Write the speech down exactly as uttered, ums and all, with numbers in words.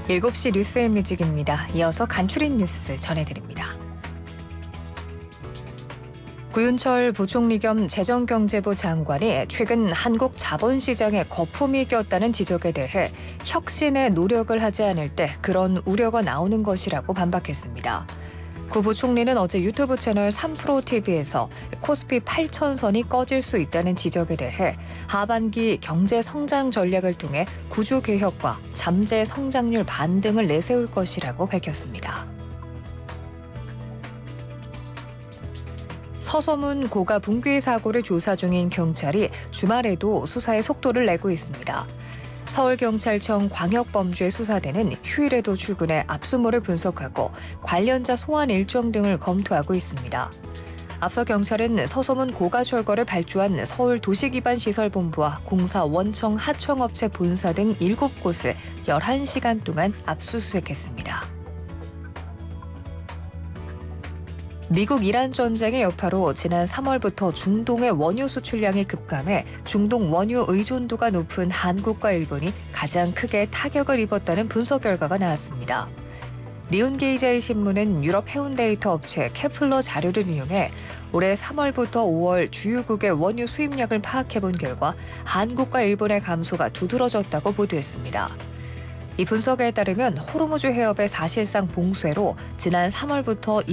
일곱 시 뉴스의 뮤직입니다. 이어서 간추린 뉴스 전해드립니다. 구윤철 부총리 겸 재정경제부 장관이 최근 한국 자본시장에 거품이 꼈다는 지적에 대해 혁신의 노력을 하지 않을 때 그런 우려가 나오는 것이라고 반박했습니다. 구 부총리는 어제 유튜브 채널 삼 프로티비에서 코스피 팔천 선이 꺼질 수 있다는 지적에 대해 하반기 경제 성장 전략을 통해 구조 개혁과 잠재 성장률 반등을 내세울 것이라고 밝혔습니다. 서소문 고가 분귀 사고를 조사 중인 경찰이 주말에도 수사에 속도를 내고 있습니다. 서울경찰청 광역범죄수사대는 휴일에도 출근해 압수물을 분석하고 관련자 소환 일정 등을 검토하고 있습니다. 앞서 경찰은 서소문 고가 철거를 발주한 서울도시기반시설본부와 공사 원청 하청업체 본사 등 일곱 곳을 열한 시간 동안 압수수색했습니다. 미국 이란 전쟁의 여파로 지난 삼월부터 중동의 원유 수출량이 급감해 중동 원유 의존도가 높은 한국과 일본이 가장 크게 타격을 입었다는 분석 결과가 나왔습니다. 니온게이자의 신문은 유럽 해운 데이터 업체 케플러 자료를 이용해 올해 삼월부터 오월 주유국의 원유 수입량을 파악해본 결과 한국과 일본의 감소가 두드러졌다고 보도했습니다. 이 분석에 따르면 호르무즈 해협의 사실상 봉쇄로 지난 삼월부터